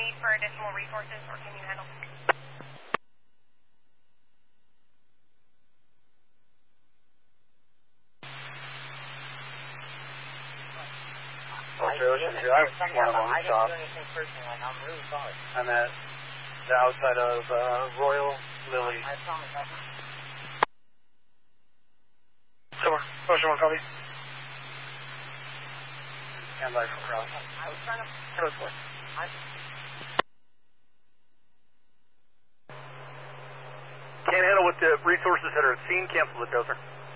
need for additional resources, or can you handle? Ocean here. I have one of them stop. I'm really sorry. I'm at the outside of Royal Lily. I promise. Silver, Ocean 1, copy. Stand by for cross. I was trying to... Cross 4. Can't handle with the resources that are at scene, cancel the dozer.